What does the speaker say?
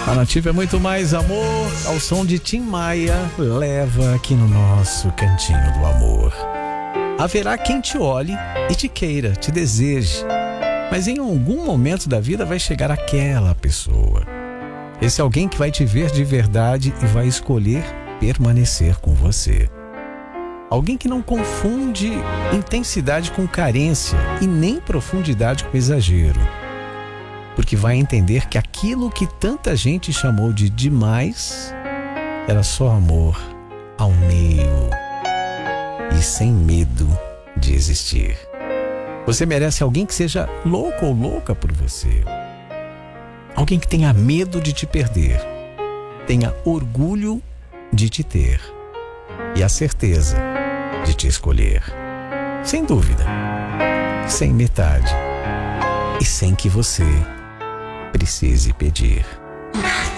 A Nativa é muito mais amor. Ao som de Tim Maia, leva aqui no nosso cantinho do amor. Haverá quem te olhe e te queira, te deseje, mas em algum momento da vida vai chegar aquela pessoa. Esse alguém que vai te ver de verdade e vai escolher permanecer com você. Alguém que não confunde intensidade com carência e nem profundidade com exagero. Porque vai entender que aquilo que tanta gente chamou de demais era só amor ao meio e sem medo de existir. Você merece alguém que seja louco ou louca por você. Alguém que tenha medo de te perder, tenha orgulho de te ter e a certeza de te escolher. Sem dúvida, sem metade e sem que você precise pedir.